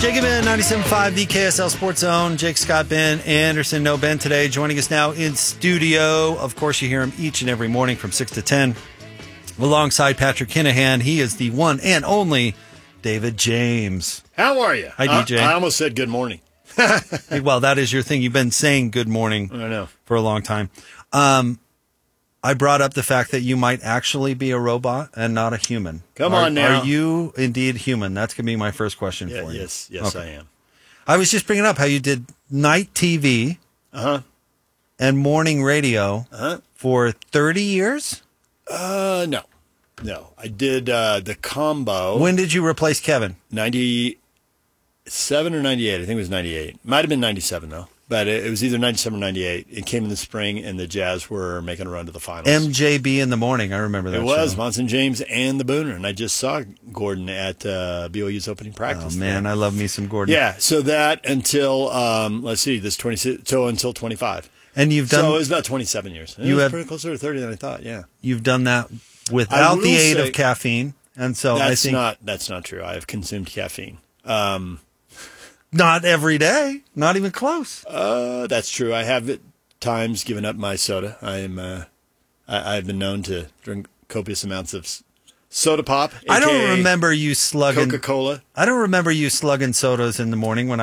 Jacob Ben, 97.5, the KSL Sports Zone. Jake, Scott, Ben Anderson, no Ben today. Joining us now in studio. Of course, you hear him each and every morning from 6 to 10. Alongside Patrick Kinahan, he is the one and only David James. How are you? Hi, DJ. I almost said good morning. Well, that is your thing. You've been saying good morning I know. for a long time. I brought up the fact that you might actually be a robot and not a human. Come on now. Are you indeed human? That's going to be my first question for you. Yes, okay. I am. I was just bringing up how you did night TV and morning radio for 30 years? No. I did the combo. When did you replace Kevin? 97 or 98. I think it was 98. Might have been 97, though. But it was either 97 or 98. It came in the spring, and the Jazz were making a run to the finals. MJB in the morning. I remember that It was show. Monson James and the Booner, and I just saw Gordon at BYU's opening practice. Oh, man, I love me some Gordon. Yeah, so that until, let's see, this 26, so until 25. And you've done... So it was about 27 years. It was pretty closer to 30 than I thought, yeah. You've done that without the aid of caffeine, and so I think... That's not true. I have consumed caffeine. Not every day. Not even close. That's true. I have at times given up my soda. I've been known to drink copious amounts of soda pop. I don't remember you slugging Coca-Cola. I don't remember you slugging sodas in the morning when